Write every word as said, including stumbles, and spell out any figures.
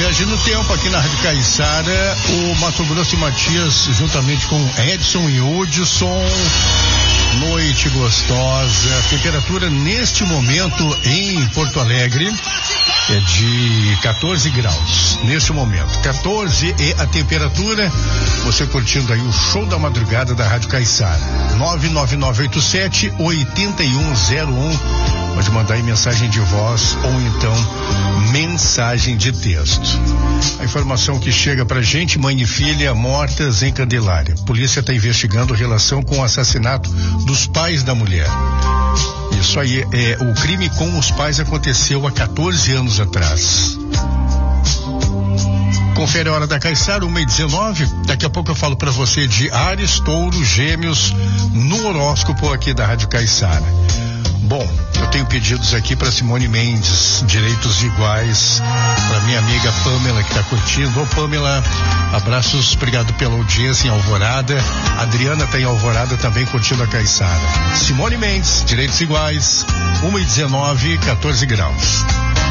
Viagem no Tempo aqui na Rádio Caiçara, o Mato Grosso e Matias, juntamente com Edson e Hudson. Noite gostosa, temperatura neste momento em Porto Alegre é de quatorze graus, neste momento, quatorze é a temperatura. Você curtindo aí o show da madrugada da Rádio Caiçara, nove nove nove oito sete oito um zero um, pode mandar aí mensagem de voz ou então mensagem de texto. A informação que chega pra gente: mãe e filha mortas em Candelária. Polícia está investigando relação com o assassinato dos pais da mulher. Isso aí, é, o crime com os pais aconteceu há quatorze anos atrás. Confere a hora da Caiçara, uma e dezenove. Daqui a pouco eu falo pra você de Áries, Touro, Gêmeos no horóscopo aqui da Rádio Caiçara. Bom, eu tenho pedidos aqui para Simone Mendes, Direitos Iguais, para minha amiga Pamela que está curtindo. Ô Pamela, abraços, obrigado pela audiência em Alvorada. Adriana está em Alvorada também curtindo a Caiçara. Simone Mendes, Direitos Iguais, uma e dezenove, quatorze graus.